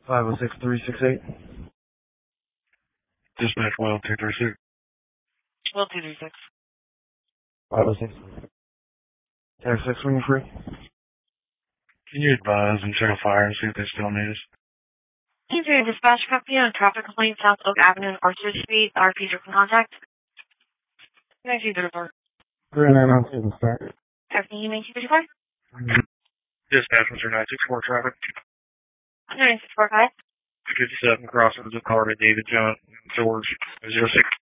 506-368. Dispatch well 236. Well, 236. 506. Tag 6 when you're free. Can you advise and check a fire and see if they still need us? Team 3 dispatch copy on traffic complaint South Oak Avenue and Orchard Street. RP from contact. 9234. 39 on start. Everything you make 235? Dispatch was your 964 traffic. 9645. 57 crossing the car to David John, George 06.